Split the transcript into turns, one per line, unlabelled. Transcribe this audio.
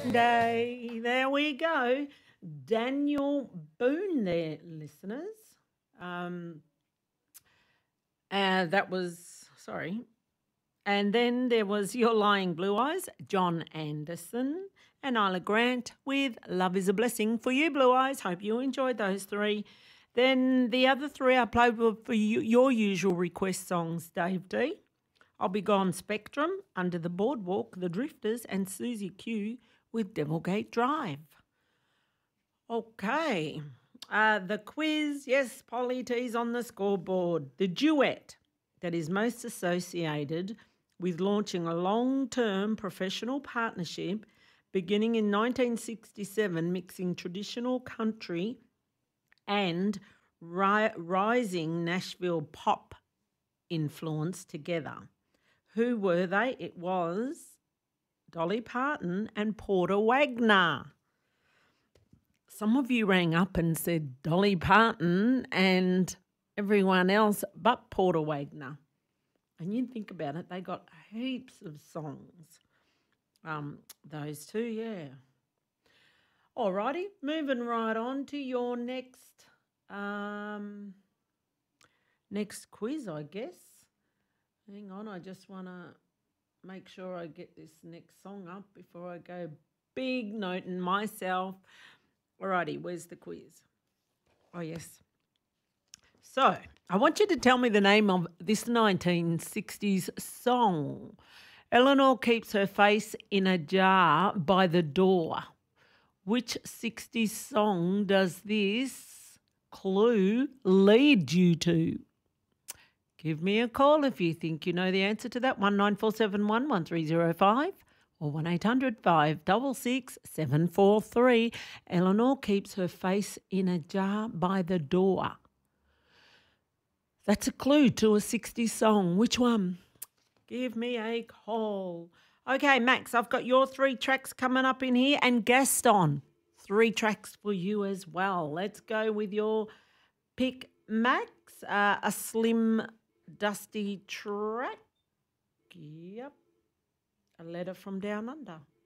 Day. There we go. Daniel Boone there, listeners. Um, that was, sorry. And then there was Your Lying Blue Eyes, John Anderson, and Isla Grant with Love is a Blessing for you, Blue Eyes. Hope you enjoyed those three. Then the other three I played were for you, your usual request songs, Dave D. I'll Be Gone Spectrum, Under the Boardwalk, The Drifters, and Susie Q with Devilgate Drive. Okay. The quiz, yes, Polly T's on the scoreboard. The duet that is most associated with launching a long-term professional partnership beginning in 1967, mixing traditional country and rising Nashville pop influence together. Who were they? It was Dolly Parton and Porter Wagner. Some of you rang up and said Dolly Parton and everyone else but Porter Wagner. And you'd think about it, they got heaps of songs. Those two, yeah. Alrighty, moving right on to your next quiz, I guess. Hang on, I just want to make sure I get this next song up before I go big noting myself. Alrighty, where's the quiz? Oh, yes. So, I want you to tell me the name of this 1960s song. Eleanor Keeps Her Face in a Jar by the Door. Which 60s song does this clue lead you to? Give me a call if you think you know the answer to that. 1947 1305 or 1-800-566-743. Eleanor Keeps Her Face in a Jar by the Door. That's a clue to a 60s song. Which one? Give me a call. Okay, Max, I've got your 3 tracks coming up in here, and Gaston, 3 tracks for you as well. Let's go with your pick, Max. A slim, dusty track. Yep. A Letter from Down Under.